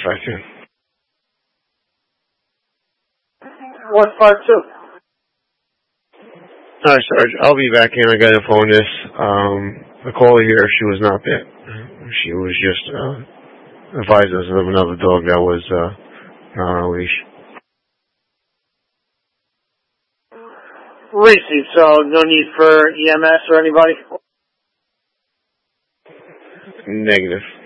affected. What's part 2? All right, Sarge. I'll be back in. I got to phone this. The caller here, she was not there. She was just advised us of another dog that was not on a leash. Reese, so no need for EMS or anybody? Negative.